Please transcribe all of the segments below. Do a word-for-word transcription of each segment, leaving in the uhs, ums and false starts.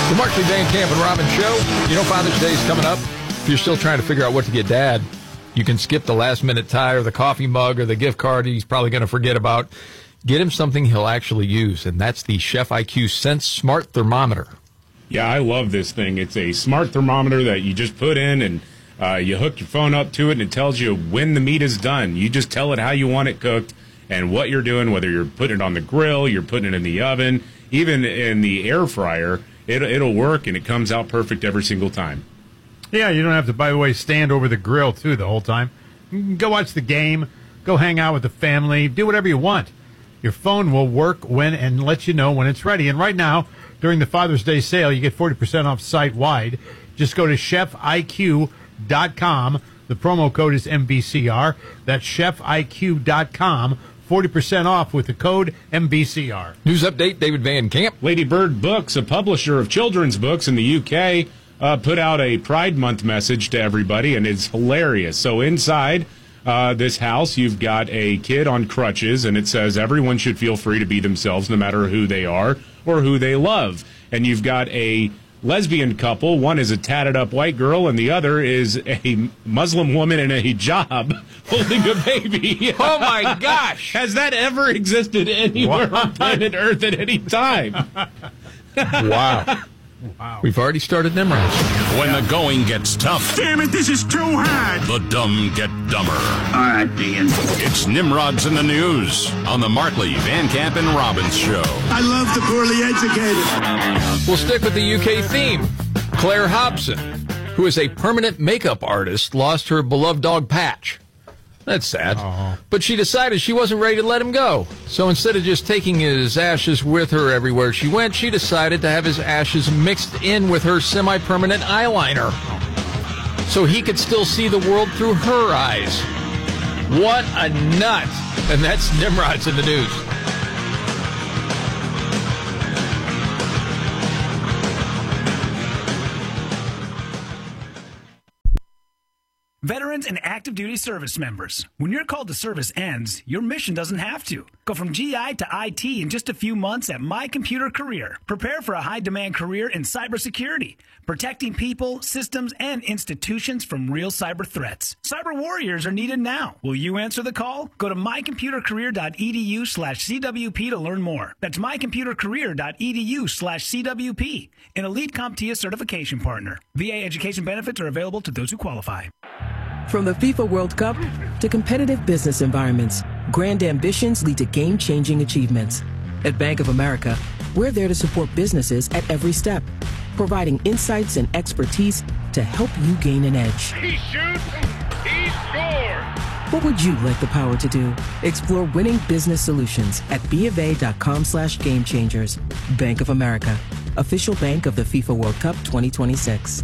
The Markley, Van Camp, and Robbins Show. You know Father's Day is coming up. If you're still trying to figure out what to get Dad, you can skip the last-minute tie or the coffee mug or the gift card he's probably going to forget about. Get him something he'll actually use, and that's the Chef I Q Sense Smart Thermometer. Yeah, I love this thing. It's a smart thermometer that you just put in, and uh, you hook your phone up to it, and it tells you when the meat is done. You just tell it how you want it cooked and what you're doing, whether you're putting it on the grill, you're putting it in the oven, even in the air fryer. It, it'll work, and it comes out perfect every single time. Yeah, you don't have to, by the way, stand over the grill, too, the whole time. You can go watch the game, go hang out with the family, do whatever you want. Your phone will work when and let you know when it's ready. And right now, during the Father's Day sale, you get forty percent off site-wide. Just go to chef I Q dot com. The promo code is M B C R. That's chef I Q dot com. forty percent off with the code M B C R. News update, David Van Camp. Lady Bird Books, a publisher of children's books in the U K, uh, put out a Pride Month message to everybody, and it's hilarious. So inside uh, this house, you've got a kid on crutches, and it says everyone should feel free to be themselves no matter who they are or who they love. And you've got a lesbian couple. One is a tatted-up white girl, and the other is a Muslim woman in a hijab holding a baby. Oh, my gosh. Has that ever existed anywhere What? on planet Earth at any time? Wow. Wow. We've already started Nimrods. When the going gets tough, Damn it, this is too hard. the dumb get dumber. All right, Dean. It's Nimrods in the News on the Markley, Van Camp, and Robbins Show. I love the poorly educated. We'll stick with the U K theme. Claire Hobson, who is a permanent makeup artist, lost her beloved dog Patch. That's sad. Uh-huh. But she decided she wasn't ready to let him go. So instead of just taking his ashes with her everywhere she went, she decided to have his ashes mixed in with her semi-permanent eyeliner, so he could still see the world through her eyes. What a nut. And that's Nimrod's in the News. Veterans and active duty service members, when your call to service ends, your mission doesn't have to. Go from G I to I T in just a few months at My Computer Career. Prepare for a high-demand career in cybersecurity, protecting people, systems, and institutions from real cyber threats. Cyber warriors are needed now. Will you answer the call? Go to mycomputercareer.edu slash CWP to learn more. That's mycomputercareer.edu slash CWP, an elite CompTIA certification partner. V A education benefits are available to those who qualify. From the FIFA World Cup to competitive business environments, grand ambitions lead to game-changing achievements. At Bank of America, we're there to support businesses at every step, providing insights and expertise to help you gain an edge. He shoots, he scores. What would you like the power to do? Explore winning business solutions at BofA.com slash game changers. Bank of America, official bank of the FIFA World Cup twenty twenty-six.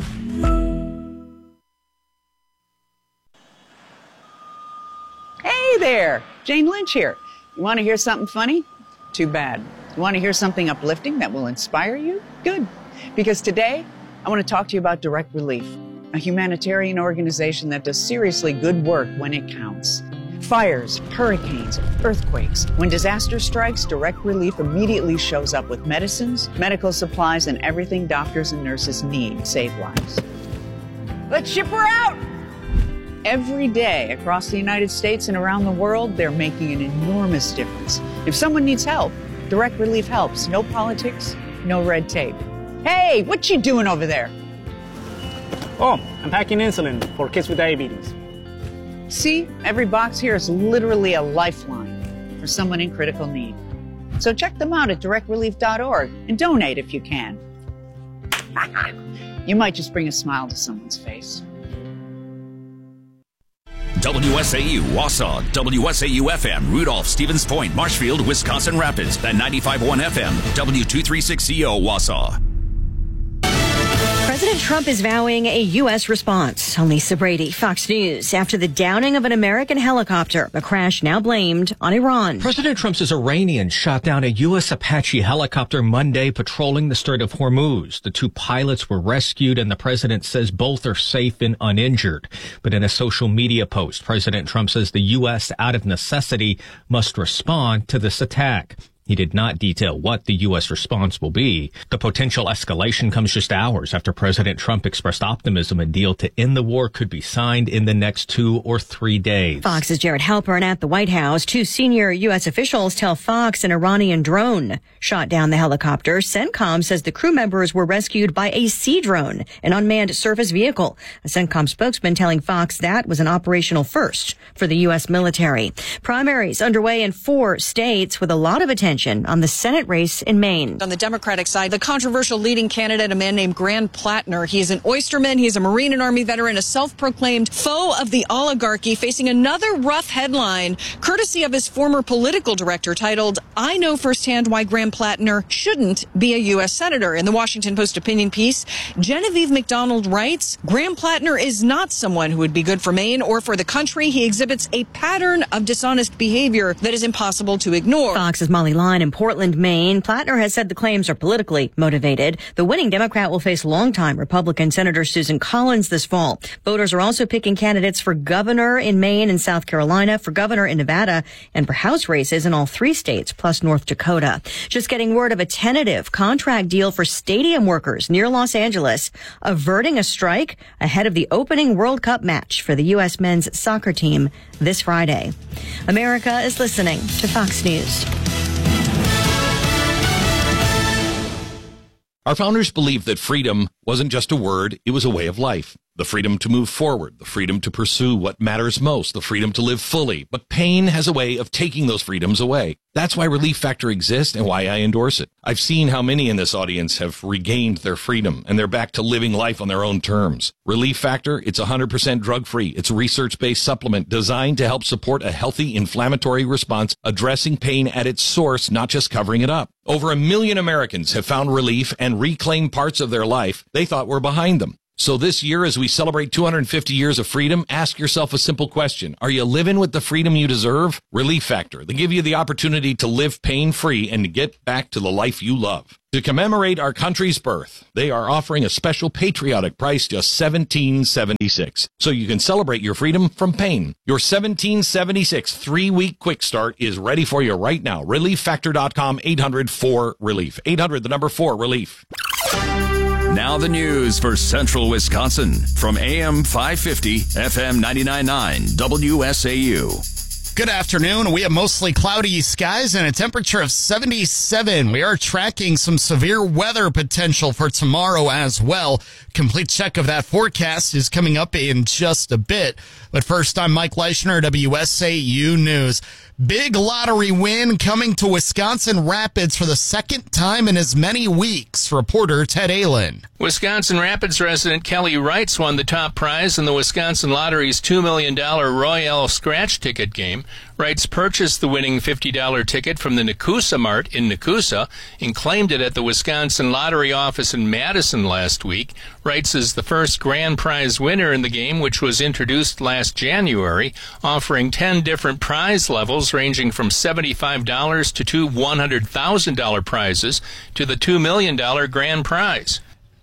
Hey there, Jane Lynch here. You want to hear something funny? Too bad. You want to hear something uplifting that will inspire you? Good. Because today, I want to talk to you about Direct Relief, a humanitarian organization that does seriously good work when it counts. Fires, hurricanes, earthquakes. When disaster strikes, Direct Relief immediately shows up with medicines, medical supplies, and everything doctors and nurses need to save lives. Let's ship her out! Every day across the United States and around the world, they're making an enormous difference. If someone needs help, Direct Relief helps. No politics, no red tape. Hey, what you doing over there? Oh, I'm packing insulin for kids with diabetes. See, every box here is literally a lifeline for someone in critical need. So check them out at direct relief dot org and donate if you can. You might just bring a smile to someone's face. W S A U Wausau, W S A U F M, Rudolph, Stevens Point, Marshfield, Wisconsin Rapids, and ninety-five point one F M, W two thirty-six C O Wausau. President Trump is vowing a U S response. I'm Lisa Brady, Fox News. After the downing of an American helicopter, a crash now blamed on Iran. President Trump's Iranians shot down a U S Apache helicopter Monday patrolling the Strait of Hormuz. The two pilots were rescued, and the president says both are safe and uninjured. But in a social media post, President Trump says the U S, out of necessity, must respond to this attack. He did not detail what the U S response will be. The potential escalation comes just hours after President Trump expressed optimism a deal to end the war could be signed in the next two or three days. Fox's Jared Halpern at the White House. Two senior U S officials tell Fox an Iranian drone shot down the helicopter. CENTCOM says the crew members were rescued by a Sea drone, an unmanned surface vehicle. A CENTCOM spokesman telling Fox that was an operational first for the U S military. Primaries underway in four states with a lot of attention on the Senate race in Maine. On the Democratic side, the controversial leading candidate, a man named Grant Plattner. He is an oysterman. He is a Marine and Army veteran, a self-proclaimed foe of the oligarchy, facing another rough headline, courtesy of his former political director, titled, "I know firsthand why Grant Plattner shouldn't be a U S senator." In the Washington Post opinion piece, Genevieve McDonald writes, Grant Plattner is not someone who would be good for Maine or for the country. He exhibits a pattern of dishonest behavior that is impossible to ignore. Fox's Molly Line in Portland, Maine. Plattner has said the claims are politically motivated. The winning Democrat will face longtime Republican Senator Susan Collins this fall. Voters are also picking candidates for governor in Maine and South Carolina, for governor in Nevada, and for House races in all three states, plus North Dakota. Just getting word of a tentative contract deal for stadium workers near Los Angeles, averting a strike ahead of the opening World Cup match for the U S men's soccer team this Friday. America is listening to Fox News. Our founders believed that freedom wasn't just a word, it was a way of life. The freedom to move forward, the freedom to pursue what matters most, the freedom to live fully. But pain has a way of taking those freedoms away. That's why Relief Factor exists and why I endorse it. I've seen how many in this audience have regained their freedom and they're back to living life on their own terms. Relief Factor, it's one hundred percent drug-free. It's a research-based supplement designed to help support a healthy inflammatory response, addressing pain at its source, not just covering it up. Over a million Americans have found relief and reclaimed parts of their life they thought were behind them. So this year, as we celebrate two hundred fifty years of freedom, ask yourself a simple question. Are you living with the freedom you deserve? Relief Factor. They give you the opportunity to live pain-free and to get back to the life you love. To commemorate our country's birth, they are offering a special patriotic price, just seventeen seventy-six. So you can celebrate your freedom from pain. Your seventeen seventy-six three-week quick start is ready for you right now. relief factor dot com, eight hundred four relief. eight hundred, the number four, relief. Now the news for Central Wisconsin from A M five fifty, F M ninety-nine point nine, W S A U. Good afternoon. We have mostly cloudy skies and a temperature of seventy-seven. We are tracking some severe weather potential for tomorrow as well. Complete check of that forecast is coming up in just a bit. But first, I'm Mike Leischner, W S A U News. Big lottery win coming to Wisconsin Rapids for the second time in as many weeks. Reporter Ted Allen. Wisconsin Rapids resident Kelly Wrights won the top prize in the Wisconsin Lottery's two million dollars Royale Scratch ticket game. Wrights purchased the winning fifty dollars ticket from the Nakusa Mart in Nakusa and claimed it at the Wisconsin Lottery office in Madison last week. Wrights is the first grand prize winner in the game, which was introduced last January, offering ten different prize levels ranging from seventy-five dollars to two one hundred thousand dollars prizes to the two million dollars grand prize.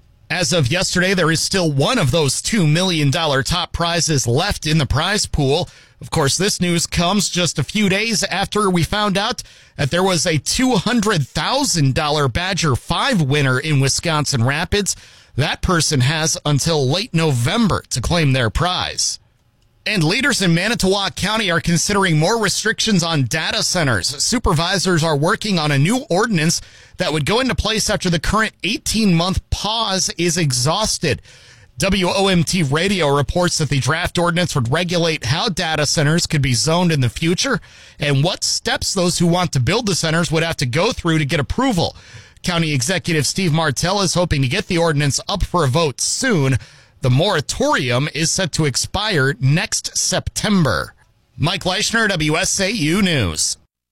As of yesterday, there is still one of those two million dollars top prizes left in the prize pool. Of course, this news comes just a few days after we found out that there was a two hundred thousand dollars Badger five winner in Wisconsin Rapids. That person has until late November to claim their prize. And leaders in Manitowoc County are considering more restrictions on data centers. Supervisors are working on a new ordinance that would go into place after the current eighteen-month pause is exhausted. W O M T Radio reports that the draft ordinance would regulate how data centers could be zoned in the future and what steps those who want to build the centers would have to go through to get approval. County Executive Steve Martell is hoping to get the ordinance up for a vote soon. The moratorium is set to expire next September. Mike Leischner, W S A U News.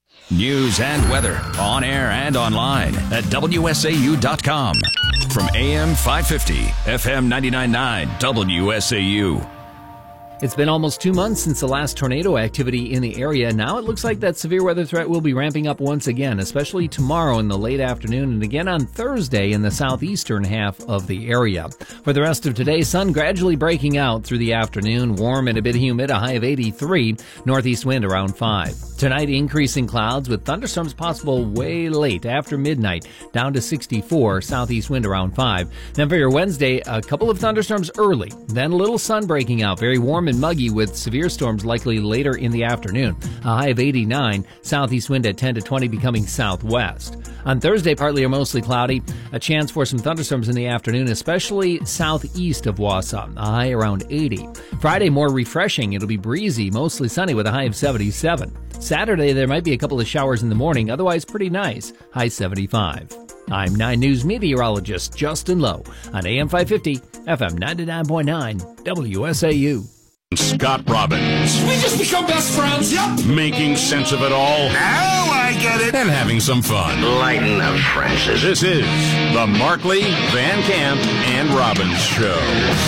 News and weather on air and online at W S A U dot com. From A M five fifty, F M ninety-nine point nine, W S A U. It's been almost two months since the last tornado activity in the area. Now it looks like that severe weather threat will be ramping up once again, especially tomorrow in the late afternoon and again on Thursday in the southeastern half of the area. For the rest of today, sun gradually breaking out through the afternoon, warm and a bit humid, a high of eighty-three, northeast wind around five. Tonight, increasing clouds with thunderstorms possible way late after midnight, down to sixty-four, southeast wind around five. Then for your Wednesday, a couple of thunderstorms early, then a little sun breaking out, very warm and muggy with severe storms likely later in the afternoon. A high of eighty-nine, southeast wind at ten to twenty becoming southwest. On Thursday, partly or mostly cloudy, a chance for some thunderstorms in the afternoon, especially southeast of Wausau, a high around eighty. Friday, more refreshing. It'll be breezy, mostly sunny with a high of seventy-seven. Saturday, there might be a couple of showers in the morning, otherwise pretty nice, high seventy-five. I'm nine News meteorologist Justin Lowe on A M five fifty, F M ninety-nine point nine, W S A U. Scott Robbins. We just become best friends. Yep. Making sense of it all. Now I get it. And having some fun. Lighten up, Francis. This is the Markley, Van Camp, and Robbins Show.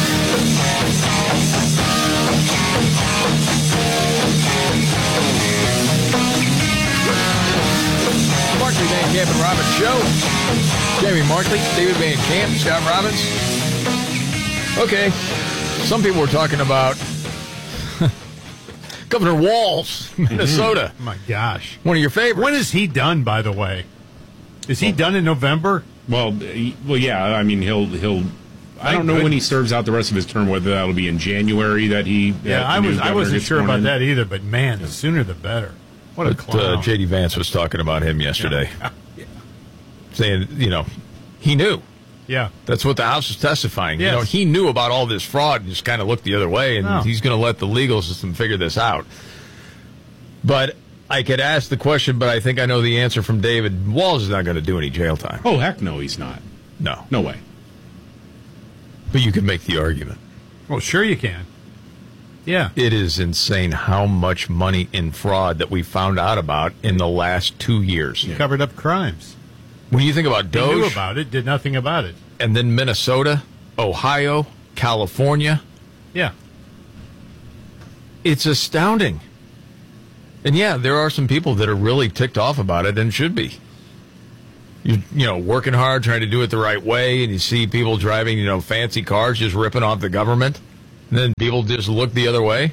Markley, Van Camp, and Robbins Show. Jamie Markley, David Van Camp, Scott Robbins. Okay, some people were talking about Governor Walz, Minnesota. My gosh. One of your favorites. When is he done, by the way? Is he done in November? Well, he, well, yeah. I mean, he'll he'll. I don't know when he serves out the rest of his term. Whether that'll be in January that he. Yeah, that I was. I wasn't gets sure sworn about in. that either. But man, the sooner the better. What a But, clown. uh, J D Vance was talking about him yesterday, Yeah. Yeah. saying, you know, he knew. Yeah. That's what the House is testifying. Yes. You know, he knew about all this fraud and just kind of looked the other way, and No. he's going to let the legal system figure this out. But I could ask the question, but I think I know the answer from David. Walz is not going to do any jail time. Oh heck, no, he's not. No. No way. But you could make the argument. Well, sure you can. Yeah. It is insane how much money in fraud that we found out about in the last two years. He covered up crimes. When you think about He Doge, knew about it, did nothing about it. and then Minnesota, Ohio, California, Yeah. it's astounding. And yeah, there are some people that are really ticked off about it and should be. You, you know, working hard, trying to do it the right way, and you see people driving, you know, fancy cars, just ripping off the government, and then people just look the other way.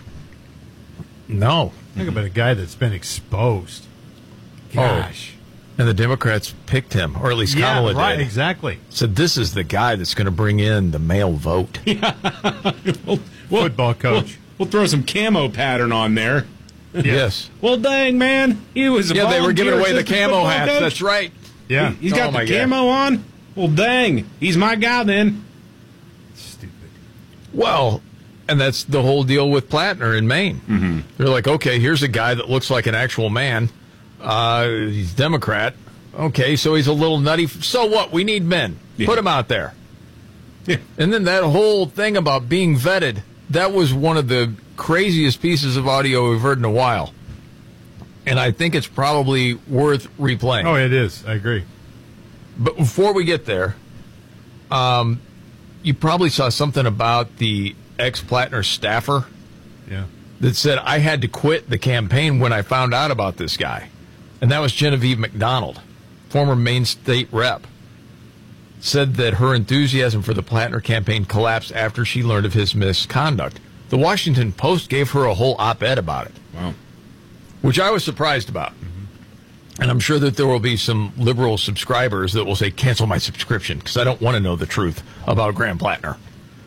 No. Think about a guy that's been exposed. Gosh. Oh. And the Democrats picked him, or at least Yeah, Kamala right, did. exactly. Said this is the guy that's going to bring in the male vote. Well, Football coach. We'll, we'll throw some camo pattern on there. Yes. Well, dang, man. He was a Yeah, they were giving away the volunteer camo assistant hats. football coach. That's right. Yeah. He, has got Oh, my the God. camo on? Well, dang. He's my guy then. Stupid. Well, and that's the whole deal with Plattner in Maine. Mm-hmm. They're like, okay, here's a guy that looks like an actual man. Uh, he's Democrat. Okay, so he's a little nutty. So what? We need men. Yeah. Put him out there. Yeah. And then that whole thing about being vetted, that was one of the craziest pieces of audio we've heard in a while. And I think it's probably worth replaying. Oh, it is. I agree. But before we get there, um, you probably saw something about the ex-Plattner staffer Yeah. that said, I had to quit the campaign when I found out about this guy. And that was Genevieve McDonald, former Maine state rep. Said that her enthusiasm for the Plattner campaign collapsed after she learned of his misconduct. The Washington Post gave her a whole op-ed about it. Wow. Which I was surprised about. And I'm sure that there will be some liberal subscribers that will say, cancel my subscription, because I don't want to know the truth about Graham Plattner.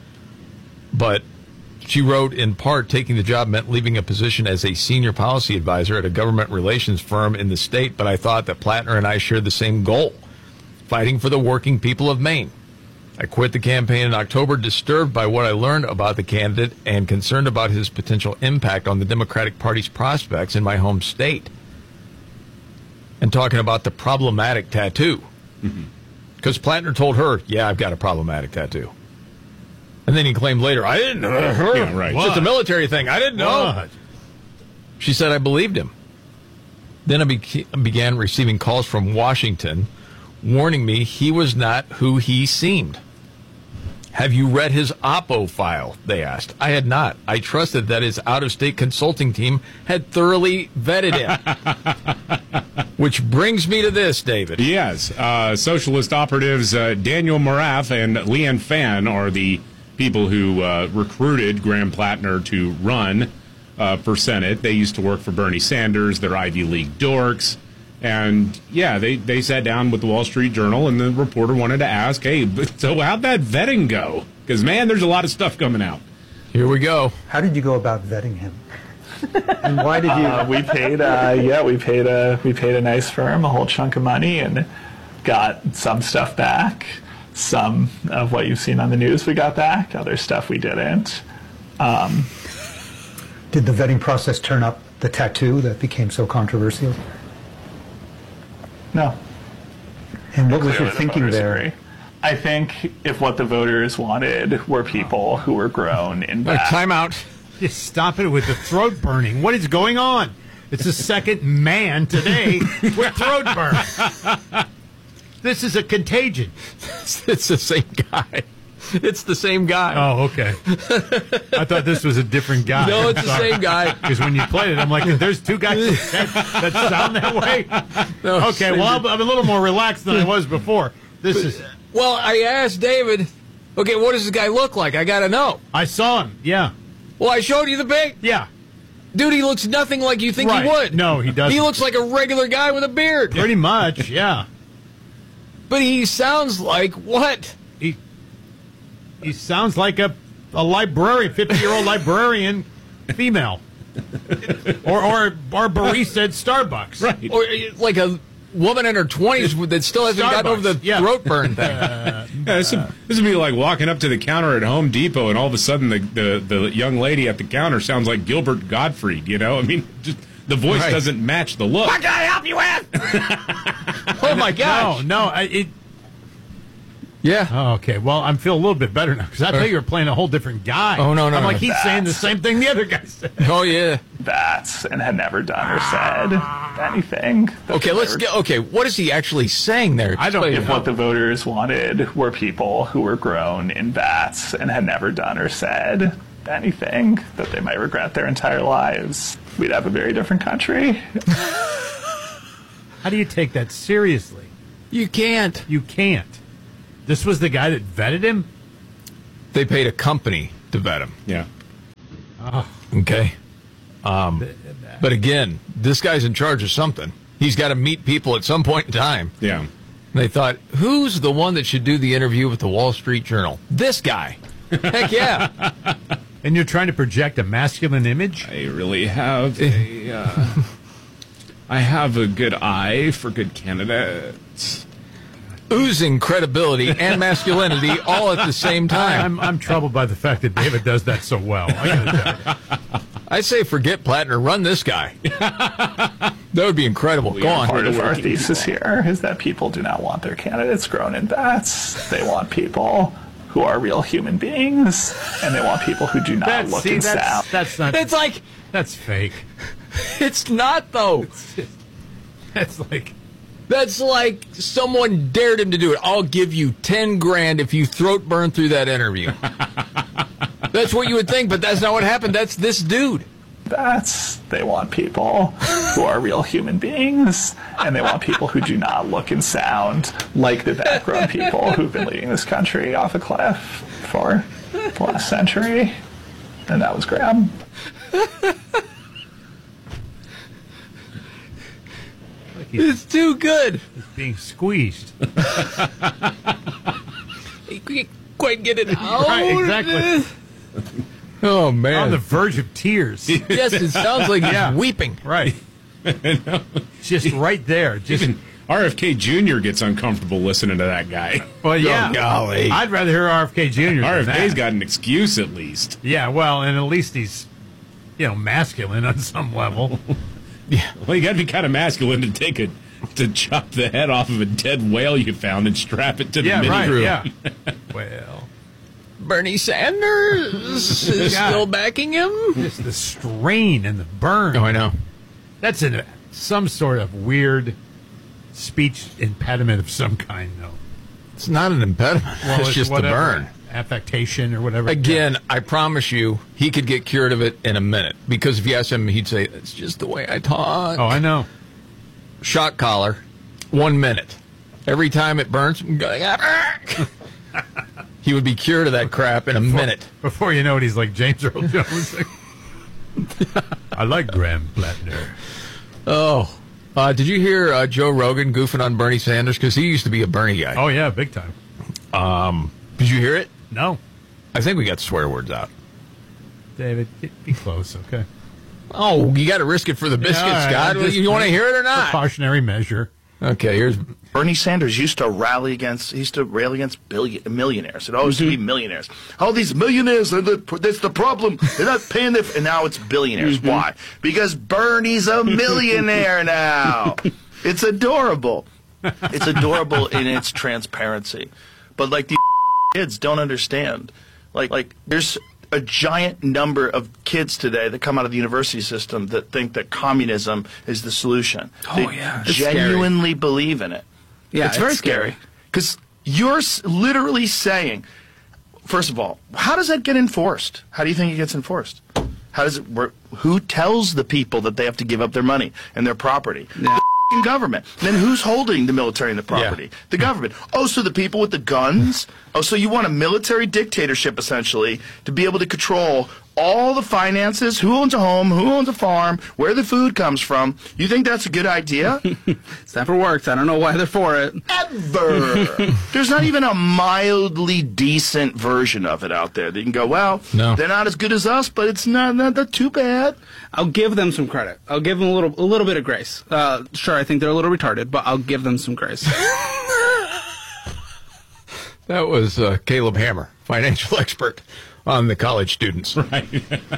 But she wrote, in part, taking the job meant leaving a position as a senior policy advisor at a government relations firm in the state, but I thought that Plattner and I shared the same goal, fighting for the working people of Maine. I quit the campaign in October, disturbed by what I learned about the candidate and concerned about his potential impact on the Democratic Party's prospects in my home state. And talking about the problematic tattoo. Because mm-hmm. Plattner told her, yeah, I've got a problematic tattoo. And then he claimed later, I didn't know. Yeah, right. It's just a military thing. I didn't know. What? She said, I believed him. Then I be- began receiving calls from Washington warning me he was not who he seemed. Have you read his Oppo file? They asked. I had not. I trusted that his out-of-state consulting team had thoroughly vetted him. Which brings me to this, David. Yes. Uh, socialist operatives uh, Daniel Maraf and Leanne Fan are the people who uh, recruited Graham Plattner to run uh, for Senate. They used to work for Bernie Sanders. They're Ivy League dorks. And, yeah, they, they sat down with the Wall Street Journal, and the reporter wanted to ask, hey, so how'd that vetting go? Because, man, there's a lot of stuff coming out. Here we go. How did you go about vetting him? And why did you? Uh, we paid, uh, yeah, we paid a we paid a nice firm a whole chunk of money and got some stuff back. Some of what you've seen on the news we got back. Other stuff we didn't. Um, did the vetting process turn up the tattoo that became so controversial? No. And what was your Clearly the thinking voters there? agree. I think if what the voters wanted were people who were grown in All right, back. time out. Just stop it with the throat burning. What is going on? It's the second man today with throat burn. This is a contagion. It's the same guy. It's the same guy. Oh, okay. I thought this was a different guy. No, it's the same guy. Because when you played it, I'm like, there's two guys that, that sound that way? No, okay, well, I'm, I'm a little more relaxed than I was before. This is... Well, I asked David, okay, what does this guy look like? I got to know. I saw him, yeah. Well, I showed you the pic. Yeah. Dude, he looks nothing like you think Right. he would. No, he doesn't. He looks like a regular guy with a beard. Pretty much, yeah. But he sounds like what? He he sounds like a, a librarian, fifty-year-old librarian, female. or, or, or barista at Starbucks. Right. Or uh, like a woman in her twenties that still hasn't Starbucks, gotten over the yeah. throat burn thing. Yeah, this, would, this would be like walking up to the counter at Home Depot, and all of a sudden the, the, the young lady at the counter sounds like Gilbert Gottfried, you know? I mean, just the voice Right. doesn't match the look. What can I help you with? Oh, my gosh. No, no, I, it... Yeah. Oh, okay. Well, I'm feeling a little bit better now because I thought you were playing a whole different guy. Oh, no, no, I'm no. like, he's That's- saying the same thing the other guy said. Oh, yeah. Bats and had never done or said anything. Okay, let's get. Okay, what is he actually saying there? I don't If what the voters wanted were people who were grown in vats and had never done or said anything that they might regret their entire lives, we'd have a very different country. How do you take that seriously? You can't. You can't. This was the guy that vetted him? They paid a company to vet him. Yeah. Oh. Okay. Um, but again, this guy's in charge of something. He's got to meet people at some point in time. Yeah. They thought, who's the one that should do the interview with the Wall Street Journal? This guy. Heck yeah. And you're trying to project a masculine image? I really have a, uh, I have a good eye for good candidates. Oozing credibility and masculinity all at the same time. I'm, I'm troubled by the fact that David does that so well. I gotta tell you. I say forget Plattner, run this guy. That would be incredible. Go on. Part of our thesis here is that people do not want their candidates grown in vats. They want people who are real human beings, and they want people who do not That's, look see, and that's, sound. that's not... It's like, That's fake. it's not, though. That's like... That's like someone dared him to do it. I'll give you ten grand if you throat burn through that interview. That's what you would think, but that's not what happened. That's this dude. That's, they want people who are real human beings, and they want people who do not look and sound like the background people who've been leading this country off a cliff for the last century. And that was Graham. It's too good. He's being squeezed. He can't quite get it out. Right, exactly. Oh, man. On the verge of tears. Yes, it sounds like he's Yeah. weeping. Right. Just right there. Just Even R F K Junior gets uncomfortable listening to that guy. Well, yeah. Oh, golly. I'd rather hear R F K Junior R than F K's that. got an excuse at least. Yeah, well, and at least he's, you know, masculine on some level. Yeah. Well, you got to be kind of masculine to take a to chop the head off of a dead whale you found and strap it to the Yeah, mini right. crew. Yeah. Well, Bernie Sanders is God. still backing him. just the strain and the burn. Oh, I know. That's in some sort of weird speech impediment of some kind, though. It's not an impediment. Well, it's, just whatever, the burn. Affectation or whatever. Again, I promise you, he could get cured of it in a minute. Because if you ask him, he'd say, it's just the way I talk. Oh, I know. Shock collar, one minute. Every time it burns, he would be cured of that crap in a before, minute. Before you know it, he's like James Earl Jones. I like Graham Plattner. Oh. Uh, did you hear uh, Joe Rogan goofing on Bernie Sanders? Because he used to be a Bernie guy. Oh, yeah, big time. Um, did you hear it? No. I think we got swear words out. David, get, be close, okay? Oh, you got to risk it for the biscuits, yeah, Scott. just, You want to hear it or not? Precautionary measure. Okay, here's Bernie Sanders used to rally against, he used to rail against billion, millionaires. It always mm-hmm. used to be millionaires. All these millionaires, are the, that's the problem. They're not paying their, and now it's billionaires. Mm-hmm. Why? Because Bernie's a millionaire now. It's adorable. It's adorable in its transparency. But like the kids don't understand. Like, like there's a giant number of kids today that come out of the university system that think that communism is the solution. Oh, they yeah. genuinely believe in it. Yeah, it's very it's scary. Because you're s- literally saying, first of all, how does that get enforced? How do you think it gets enforced? How does it work? Who tells the people that they have to give up their money and their property? Yeah. The government. Then who's holding the military and the property? Yeah. The government. Oh, so the people with the guns? Oh, so you want a military dictatorship, essentially, to be able to control all the finances, who owns a home, who owns a farm, where the food comes from. You think that's a good idea? It's never worked. I don't know why they're for it. Ever. There's not even a mildly decent version of it out there that you can go, well, no. They're not as good as us, but it's not, not, not too bad. I'll give them some credit. I'll give them a little a little bit of grace. Uh, sure, I think they're a little retarded, but I'll give them some grace. That was uh, Caleb Hammer, financial expert on the college students. Right.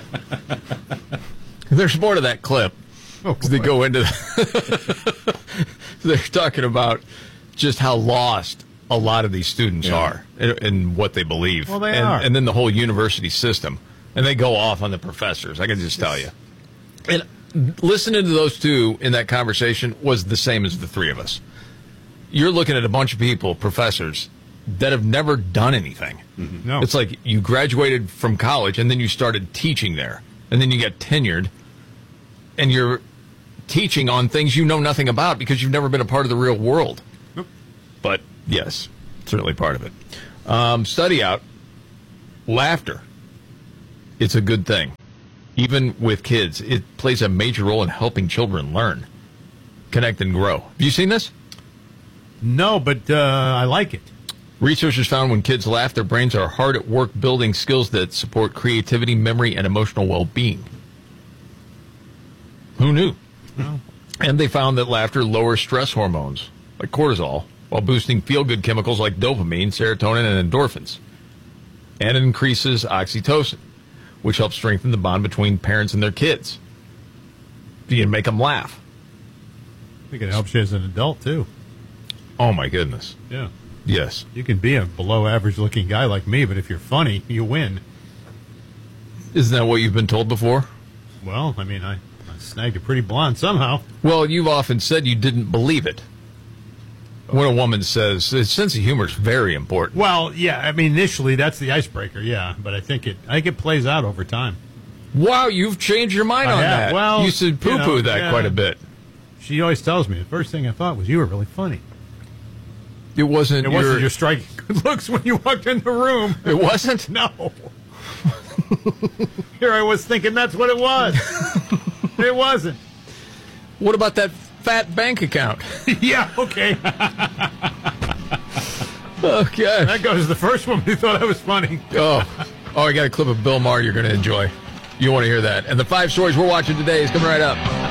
There's more to that clip. Oh, they go into the they're talking about just how lost a lot of these students yeah. are in, in what they believe. Well, they and, are. And then the whole university system. And they go off on the professors. I can just tell you. And listening to those two in that conversation was the same as the three of us. You're looking at a bunch of people, professors, that have never done anything. Mm-hmm. No. It's like you graduated from college and then you started teaching there. And then you get tenured and you're teaching on things you know nothing about because you've never been a part of the real world. Nope. But, yes, certainly part of it. Um, study out, laughter. It's a good thing. Even with kids, it plays a major role in helping children learn, connect, and grow. Have you seen this? No, but uh, I like it. Researchers found when kids laugh, their brains are hard at work building skills that support creativity, memory, and emotional well-being. Who knew? Well. And they found that laughter lowers stress hormones, like cortisol, while boosting feel-good chemicals like dopamine, serotonin, and endorphins. And it increases oxytocin, which helps strengthen the bond between parents and their kids. You can make them laugh. I think it helps you as an adult, too. Oh, my goodness. Yeah. Yes. You can be a below-average-looking guy like me, but if you're funny, you win. Isn't that what you've been told before? Well, I mean, I, I snagged a pretty blonde somehow. Well, you've often said you didn't believe it. When a woman says, sense of humor is very important. Well, yeah, I mean, initially, that's the icebreaker, yeah. But I think it I think it plays out over time. Wow, you've changed your mind I on have. that. Well, you used to poo-poo you know, that yeah. quite a bit. She always tells me, the first thing I thought was you were really funny. It wasn't It your... wasn't your striking good looks when you walked in the room. It wasn't? No. Here I was thinking that's what it was. It wasn't. What about that fat bank account? Yeah, okay. Okay. That goes to the first woman who thought I was funny. Oh, oh! I got a clip of Bill Maher you're going to enjoy. You want to hear that. And the five stories we're watching today is coming right up.